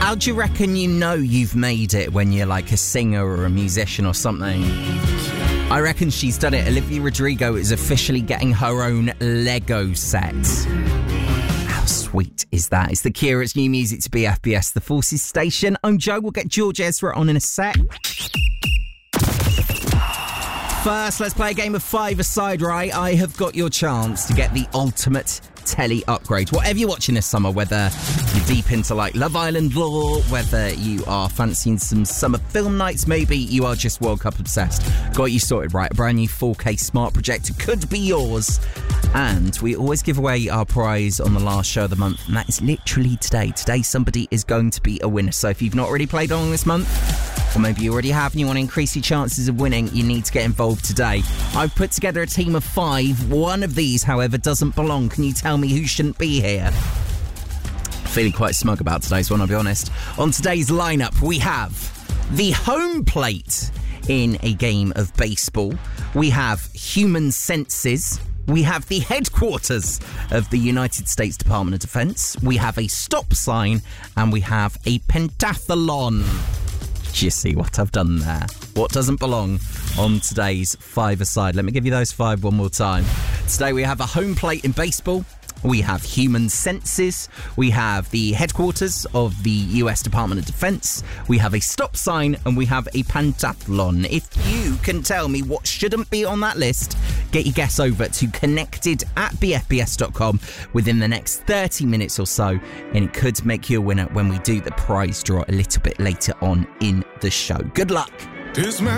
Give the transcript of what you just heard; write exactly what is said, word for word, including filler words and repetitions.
How do you reckon you know you've made it when you're like a singer or a musician or something? I reckon she's done it. Olivia Rodrigo is officially getting her own Lego set. How sweet is that? It's the Cure. It's new music to B F B S, the Forces Station. I'm Joe. We'll get George Ezra on in a sec. First, let's play a game of five-a-side, right? I have got your chance to get the ultimate telly upgrade. Whatever you're watching this summer, whether you're deep into like Love Island lore, whether you are fancying some summer film nights, maybe you are just World Cup obsessed. Got you sorted, right? A brand new four K smart projector could be yours. And we always give away our prize on the last show of the month, and that is literally today. Today, somebody is going to be a winner. So if you've not already played along this month, or maybe you already have and you want to increase your chances of winning, you need to get involved today. I've put together a team of five. One of these, however, doesn't belong. Can you tell me who shouldn't be here? Feeling quite smug about today's one, I'll be honest. On today's lineup, we have the home plate in a game of baseball. We have human senses. We have the headquarters of the United States Department of Defense. We have a stop sign, and we have a pentathlon. Do you see what I've done there? What doesn't belong on today's five-a-side? Let me give you those five one more time. Today we have a home plate in baseball. We have human senses. We have the headquarters of the U S Department of Defense. We have a stop sign, and we have a pentathlon. If you can tell me what shouldn't be on that list, get your guess over to connected at b f b s dot com within the next thirty minutes or so, and it could make you a winner when we do the prize draw a little bit later on in the show. Good luck.